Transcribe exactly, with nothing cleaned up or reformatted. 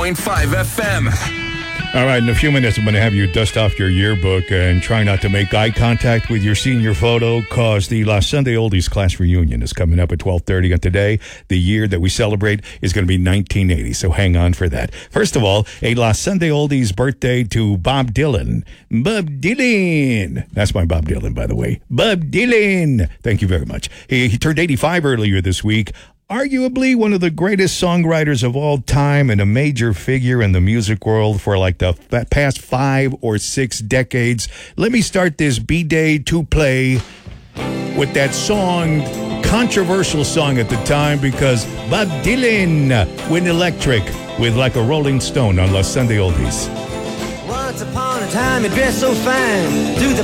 point five F M. All right, in a few minutes, I'm going to have you dust off your yearbook and try not to make eye contact with your senior photo, because the La Sunday Oldies class reunion is coming up at twelve thirty. And today, the year that we celebrate is going to be nineteen eighty, so hang on for that. First of all, a La Sunday Oldies birthday to Bob Dylan. Bob Dylan. That's my Bob Dylan, by the way. Bob Dylan. Thank you very much. He, he turned eighty-five earlier this week. Arguably one of the greatest songwriters of all time and a major figure in the music world for like the f- past five or six decades. Let me start this B-Day to play with that song, controversial song at the time, because Bob Dylan went electric with Like a Rolling Stone on La Sunday Oldies. Once upon a time, you dressed so fine. Do the